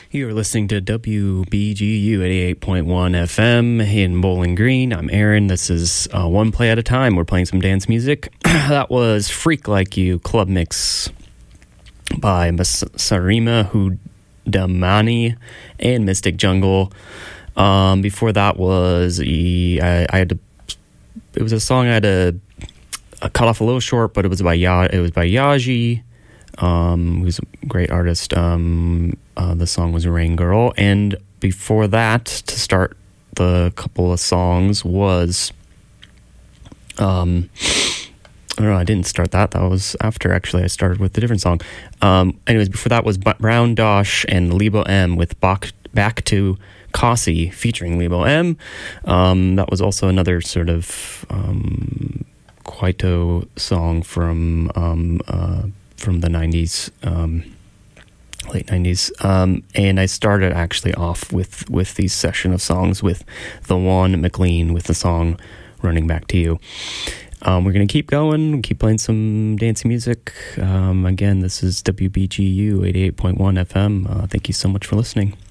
You're listening to WBGU 88.1 FM in Bowling Green. I'm Aaron. This is One Play at a Time. We're playing some dance music. That was Freak Like You Club Mix by Sarima Hudamani and Mystic Jungle. Before that was it was a song I had to cut off a little short, but it was by Yaji, who's a great artist. The song was Rain Girl, and before that, to start the couple of songs, was I didn't start that. That was after, actually. I started with a different song. Anyways, before that was Brown Dosh and Lebo M with Back to Kasi featuring Lebo M. That was also another sort of Kwaito song from the 90s, late 90s. And I started actually off with these session of songs with the Juan McLean with the song Running Back to You. We're going to keep going, keep playing some dancey music. Again, this is WBGU 88.1 FM. Thank you so much for listening.